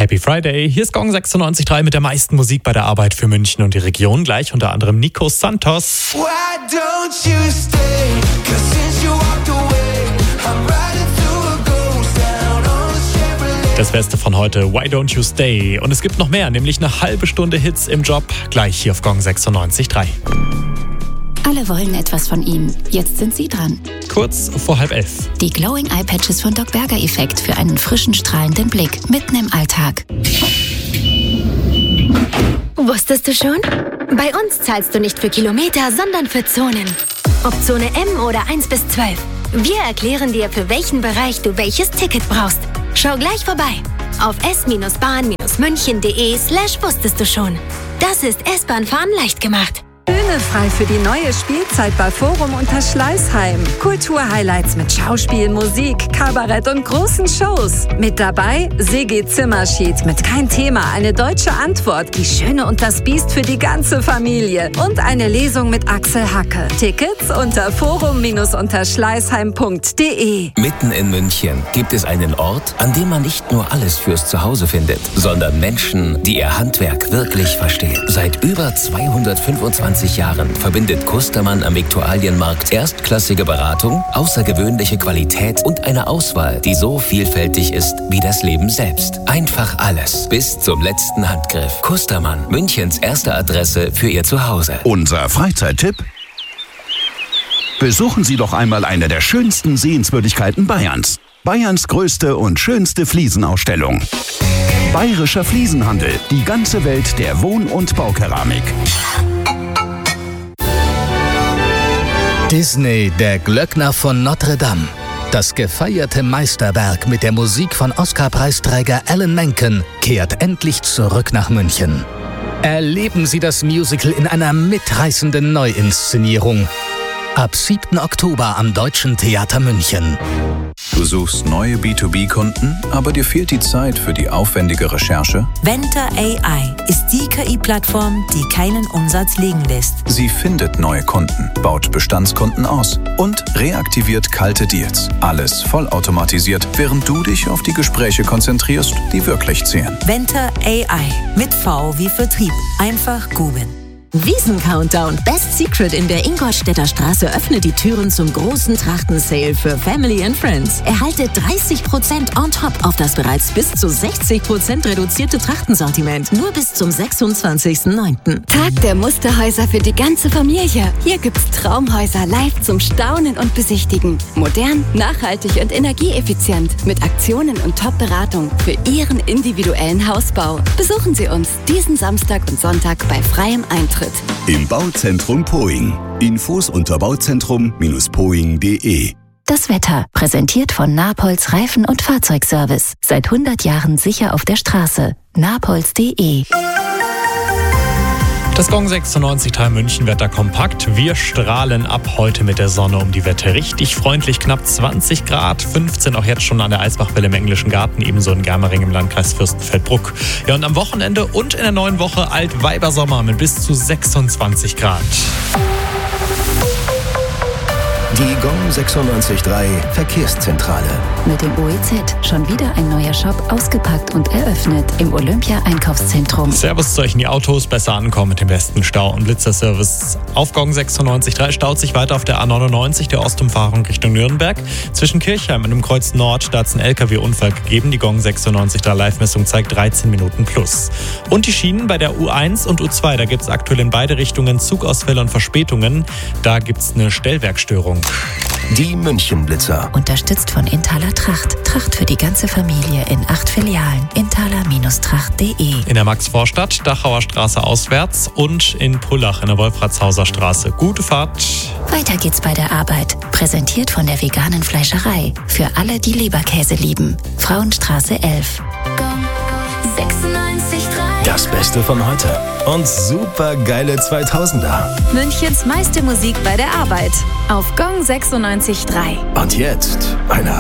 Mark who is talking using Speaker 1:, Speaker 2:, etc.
Speaker 1: Happy Friday, hier ist Gong 96.3 mit der meisten Musik bei der Arbeit für München und die Region. Gleich unter anderem Nico Santos. Das Beste von heute, Why Don't You Stay? Und es gibt noch mehr, nämlich eine halbe Stunde Hits im Job, gleich hier auf Gong 96.3.
Speaker 2: Alle wollen etwas von Ihnen. Jetzt sind Sie dran.
Speaker 1: Kurz vor 10:30.
Speaker 2: Die Glowing Eye Patches von Doc Berger Effekt für einen frischen, strahlenden Blick mitten im Alltag.
Speaker 3: Wusstest du schon? Bei uns zahlst du nicht für Kilometer, sondern für Zonen. Ob Zone M oder 1 bis 12. Wir erklären dir, für welchen Bereich du welches Ticket brauchst. Schau gleich vorbei auf s-bahn-münchen.de/wusstest du schon. Das ist S-Bahn-Fahren leicht gemacht.
Speaker 4: Bühne frei für die neue Spielzeit bei Forum Unterschleißheim. Kulturhighlights mit Schauspiel, Musik, Kabarett und großen Shows. Mit dabei Sigi Zimmerschied mit Kein Thema, eine deutsche Antwort, Die Schöne und das Biest für die ganze Familie und eine Lesung mit Axel Hacke. Tickets unter forum-unterschleißheim.de.
Speaker 5: Mitten in München gibt es einen Ort, an dem man nicht nur alles fürs Zuhause findet, sondern Menschen, die ihr Handwerk wirklich verstehen. Seit über 225 Jahren verbindet Kustermann am Viktualienmarkt erstklassige Beratung, außergewöhnliche Qualität und eine Auswahl, die so vielfältig ist wie das Leben selbst. Einfach alles, bis zum letzten Handgriff. Kustermann, Münchens erste Adresse für Ihr Zuhause.
Speaker 6: Unser Freizeittipp? Besuchen Sie doch einmal eine der schönsten Sehenswürdigkeiten Bayerns. Bayerns größte und schönste Fliesenausstellung. Bayerischer Fliesenhandel, die ganze Welt der Wohn- und Baukeramik.
Speaker 7: Disney, der Glöckner von Notre Dame. Das gefeierte Meisterwerk mit der Musik von Oscar-Preisträger Alan Menken kehrt endlich zurück nach München. Erleben Sie das Musical in einer mitreißenden Neuinszenierung. Ab 7. Oktober am Deutschen Theater München.
Speaker 8: Du suchst neue B2B-Kunden, aber dir fehlt die Zeit für die aufwendige Recherche?
Speaker 9: Venter AI ist die KI-Plattform, die keinen Umsatz liegen lässt.
Speaker 8: Sie findet neue Kunden, baut Bestandskunden aus und reaktiviert kalte Deals. Alles vollautomatisiert, während du dich auf die Gespräche konzentrierst, die wirklich zählen.
Speaker 9: Venter AI mit V wie Vertrieb. Einfach googeln.
Speaker 10: Wiesen-Countdown Best Secret in der Ingolstädter Straße öffnet die Türen zum großen Trachten-Sale für Family and Friends. Erhalte 30% on top auf das bereits bis zu 60% reduzierte Trachtensortiment. Nur bis zum 26.09.
Speaker 3: Tag der Musterhäuser für die ganze Familie. Hier gibt's Traumhäuser live zum Staunen und Besichtigen. Modern, nachhaltig und energieeffizient. Mit Aktionen und Top-Beratung für Ihren individuellen Hausbau. Besuchen Sie uns diesen Samstag und Sonntag bei freiem Eintritt.
Speaker 6: Im Bauzentrum Poing. Infos unter bauzentrum-poing.de.
Speaker 2: Das Wetter, präsentiert von Napolz Reifen- und Fahrzeugservice. Seit 100 Jahren sicher auf der Straße. napolz.de.
Speaker 1: Das Gong 96.3 München Wetter kompakt. Wir strahlen ab heute mit der Sonne um die Wette. Richtig freundlich, knapp 20 Grad, 15 auch jetzt schon an der Eisbachwelle im Englischen Garten, ebenso in Germering im Landkreis Fürstenfeldbruck. Ja, und am Wochenende und in der neuen Woche Altweibersommer mit bis zu 26 Grad.
Speaker 5: Die Gong 96.3 Verkehrszentrale.
Speaker 2: Mit dem OEZ schon wieder ein neuer Shop ausgepackt und eröffnet im Olympia-Einkaufszentrum.
Speaker 1: Servus zu euch in die Autos, besser ankommen mit dem besten Stau- und Blitzerservice. Auf Gong 96.3 staut sich weiter auf der A99 der Ostumfahrung Richtung Nürnberg. Zwischen Kirchheim und dem Kreuz Nord, da hat es einen LKW-Unfall gegeben. Die Gong 96.3 Live-Messung zeigt 13 Minuten plus. Und die Schienen bei der U1 und U2, da gibt es aktuell in beide Richtungen Zugausfälle und Verspätungen. Da gibt es eine Stellwerkstörung.
Speaker 5: Die München-Blitzer.
Speaker 2: Unterstützt von Intaler Tracht. Tracht für die ganze Familie in 8 Filialen. Intaler-tracht.de.
Speaker 1: In der Maxvorstadt, Dachauer Straße auswärts und in Pullach in der Wolfratshauser Straße. Gute Fahrt.
Speaker 2: Weiter geht's bei der Arbeit. Präsentiert von der veganen Fleischerei. Für alle, die Leberkäse lieben. Frauenstraße 11.
Speaker 3: Gong 96.3.
Speaker 5: Das Beste von heute. Und super geile 2000er.
Speaker 11: Münchens meiste Musik bei der Arbeit. Auf Gong 96.3.
Speaker 5: Und jetzt eine